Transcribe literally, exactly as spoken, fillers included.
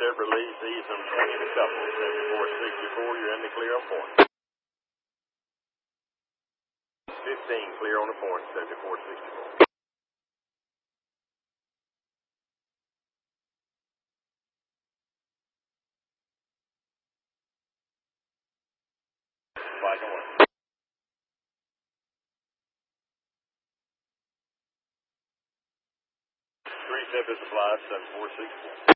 step release, ease them twenty to couple. seventy-four sixty-four, you're in the clear on point. fifteen, clear on the point, seventy-four sixty-four. Flag away. Three step is applied, seventy-four sixty-four.